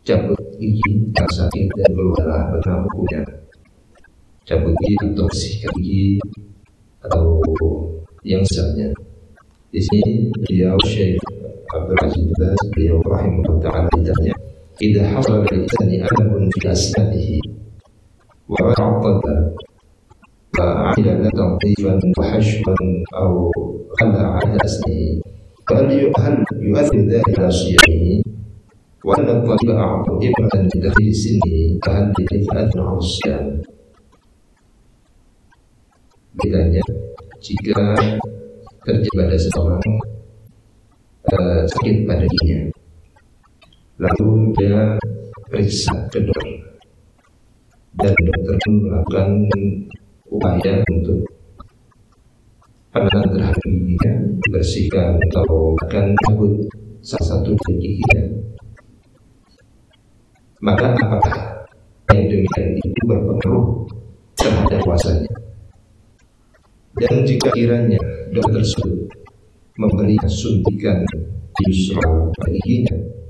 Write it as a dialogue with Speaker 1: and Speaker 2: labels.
Speaker 1: cabut gigi yang sakit dan keluarlah bagaimana hukumnya. Cabut gigi atau bersihkan gigi atau yang misalnya. Di sini beliau Syekh Abdul Aziz Baz beliau rahimahullah ta'ala ditanya, idza hasala lil insani alam fi asnanihi wa ra'adha wa 'amila tanzifan wa hashwan aw khala'a 'ala asnihi fa hal yu'athir dhalika 'ala siyamihi wa anna at-tabiba a'ta ibatan bi dakhil sinnihi fa hal yu'athir 'ala siyam. Bedanya jika terjadi pada seseorang sakit pada giginya, lalu dia periksa ke dokter dan dokter pun melakukan upaya untuk penanganan terhadap giginya, bersihkan atau akan cabut salah satu dari giginya, maka apakah yang demikian itu berpengaruh terhadap puasanya? Dan jika kiranya dokter tersebut memberikan suntikan yusra pada giginya,